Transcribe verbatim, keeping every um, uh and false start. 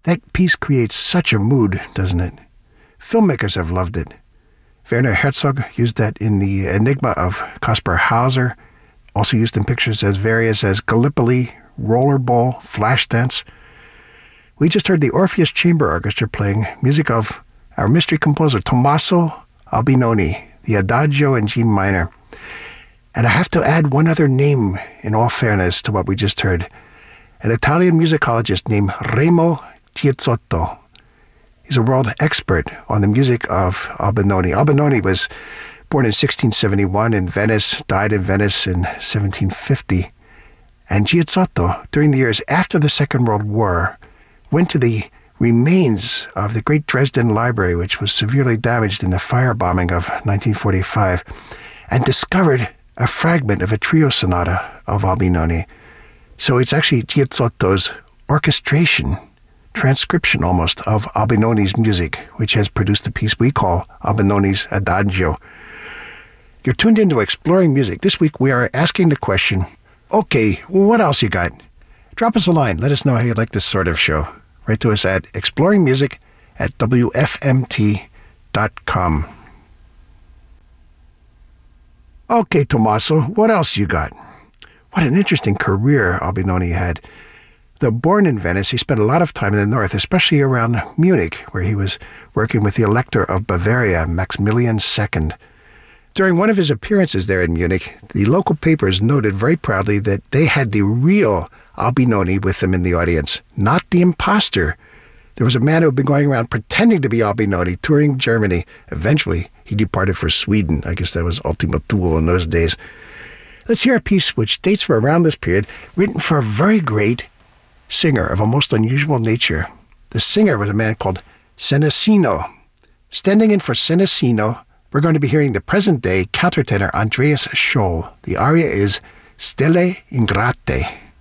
That piece creates such a mood, doesn't it? Filmmakers have loved it. Werner Herzog used that in The Enigma of Caspar Hauser, also used in pictures as various as Gallipoli, Rollerball, Flashdance. We just heard the Orpheus Chamber Orchestra playing music of our mystery composer Tommaso Albinoni, the Adagio in G minor. And I have to add one other name in all fairness to what we just heard. An Italian musicologist named Remo Giazzotto. He's a world expert on the music of Albinoni. Albinoni was born in sixteen seventy-one in Venice, died in Venice in seventeen fifty. And Giazzotto, during the years after the Second World War, went to the remains of the great Dresden Library, which was severely damaged in the firebombing of nineteen forty-five, and discovered a fragment of a trio sonata of Albinoni. So it's actually Giazzotto's orchestration, transcription almost, of Albinoni's music, which has produced the piece we call Albinoni's Adagio. You're tuned into Exploring Music. This week we are asking the question, okay, what else you got? Drop us a line. Let us know how you like this sort of show. Write to us at exploringmusic at w f m t dot com. Okay, Tommaso, what else you got? What an interesting career Albinoni had. Though born in Venice, he spent a lot of time in the north, especially around Munich, where he was working with the Elector of Bavaria, Maximilian the Second. During one of his appearances there in Munich, the local papers noted very proudly that they had the real Albinoni with them in the audience, not the imposter. There was a man who had been going around pretending to be Albinoni, touring Germany. Eventually, he departed for Sweden. I guess that was Ultima Thule in those days. Let's hear a piece which dates from around this period, written for a very great singer of a most unusual nature. The singer was a man called Senesino. Standing in for Senesino, we're going to be hearing the present-day countertenor Andreas Scholl. The aria is Stelle Ingrate.